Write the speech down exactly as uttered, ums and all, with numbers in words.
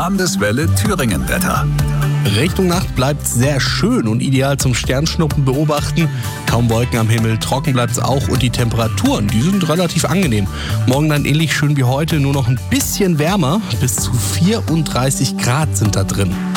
Landeswelle Thüringen-Wetter. Richtung Nacht bleibt sehr schön und ideal zum Sternschnuppen beobachten. Kaum Wolken am Himmel, trocken bleibt es auch und die Temperaturen, die sind relativ angenehm. Morgen dann ähnlich schön wie heute, nur noch ein bisschen wärmer. Bis zu vierunddreißig Grad sind da drin.